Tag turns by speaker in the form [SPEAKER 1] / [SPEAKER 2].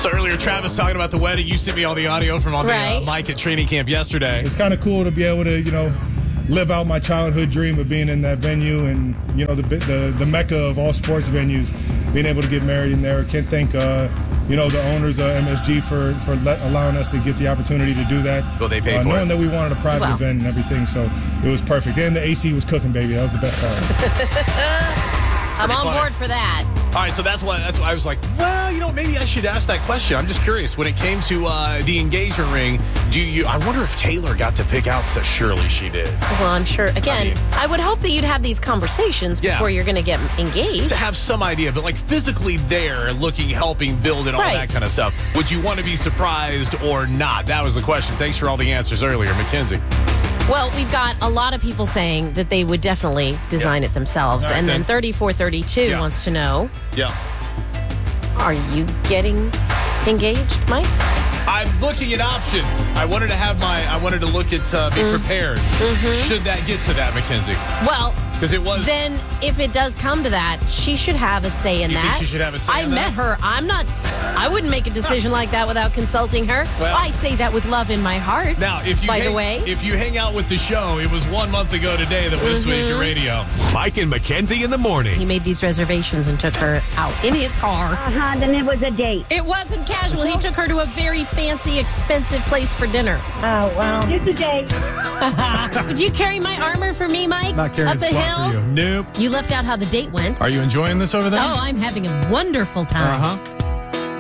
[SPEAKER 1] So earlier, Travis talking about the wedding. You sent me all the audio from on the mic at training camp yesterday.
[SPEAKER 2] It's kind of cool to be able to, live out my childhood dream of being in that venue and, the mecca of all sports venues, being able to get married in there. Can't thank, the owners of MSG for allowing us to get the opportunity to do that.
[SPEAKER 1] Well, they paid for
[SPEAKER 2] knowing
[SPEAKER 1] it.
[SPEAKER 2] that we wanted a private event and everything, so it was perfect. And the AC was cooking, baby. That was the best part.
[SPEAKER 3] I'm on board for that.
[SPEAKER 1] All right, so that's why I was like, well, maybe I should ask that question. I'm just curious. When it came to the engagement ring, I wonder if Taylor got to pick out stuff. Surely she did.
[SPEAKER 3] Well, I'm sure. Again, I would hope that you'd have these conversations before you're going to get engaged.
[SPEAKER 1] To have some idea, but like physically there, looking, helping, build it, all that kind of stuff. Would you want to be surprised or not? That was the question. Thanks for all the answers earlier, Mackenzie.
[SPEAKER 3] Well, we've got a lot of people saying that they would definitely design it themselves.
[SPEAKER 1] Right,
[SPEAKER 3] and then 3432 wants to know, are you getting engaged, Mike?
[SPEAKER 1] I'm looking at options. I wanted to look at be prepared. Should that get to that, Mackenzie?
[SPEAKER 3] Well,
[SPEAKER 1] because it was.
[SPEAKER 3] Then if it does come to that, she should have a say in that.
[SPEAKER 1] You think she should have a say in that?
[SPEAKER 3] I met her. I wouldn't make a decision like that without consulting her. Well, I say that with love in my heart.
[SPEAKER 1] Now, if you hang out with the show, it was 1 month ago today that we switched to radio.
[SPEAKER 4] Mike and Mackenzie in the morning.
[SPEAKER 3] He made these reservations and took her out in his car.
[SPEAKER 5] Then it was a date.
[SPEAKER 3] It wasn't casual. He took her to a very fancy, expensive place for dinner.
[SPEAKER 5] Oh, well. It's a date.
[SPEAKER 3] Would you carry my armor for me, Mike?
[SPEAKER 1] Not carrying
[SPEAKER 3] up the hill?
[SPEAKER 1] For you. Nope.
[SPEAKER 3] You left out how the date went.
[SPEAKER 1] Are you enjoying this over there?
[SPEAKER 3] Oh, I'm having a wonderful time.